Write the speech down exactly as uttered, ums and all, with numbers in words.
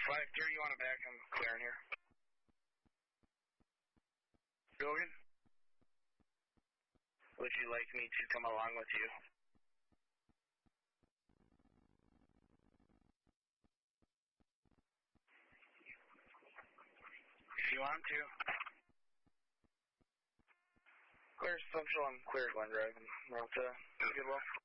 five three, you want it back? I'm clearing here. Logan? Would you like me to come along with you? If you want to. Clear Central and clear Glen Drive and Route uh, Goodwill.